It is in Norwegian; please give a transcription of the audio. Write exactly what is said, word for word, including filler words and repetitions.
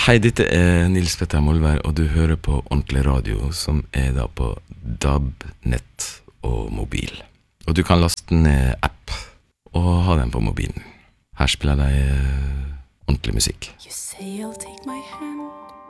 Hei, dette er Nils Petter Molvær, og du hører på Ordentlig Radio, som er da på D A B, nett og mobil. Og du kan laste ned app og ha den på mobilen. Her spiller de ordentlig musikk. You say you'll take my hand